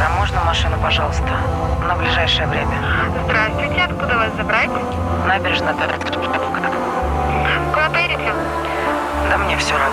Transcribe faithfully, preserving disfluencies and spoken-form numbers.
а можно машину, пожалуйста, на ближайшее время? Здравствуйте, откуда вас забрать? Набережная. Куда поедете? Да мне все равно.